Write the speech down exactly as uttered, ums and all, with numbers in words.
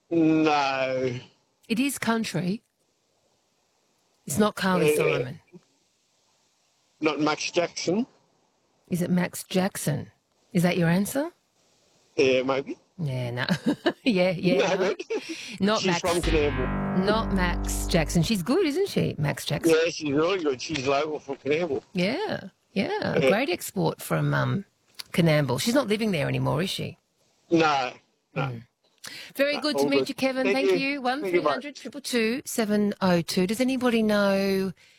No. It is country. It's not Carly Uh, Simon. Not Max Jackson. Is it Max Jackson? Is that your answer? Yeah, maybe. Yeah, no. yeah, yeah, No, no. but Not she's Max. from Canberra. Not Max Jackson. She's good, isn't she, Max Jackson? Yeah, she's really good. She's local from Canberra. Yeah, yeah. Yeah. Great export from um, Canamble. She's not living there anymore, is she? No, no, Mm. Very no. good to All meet good. you, Kevin. Thank Thank you. you. One Thank you, three bye. hundred two two two seven oh two. Does anybody know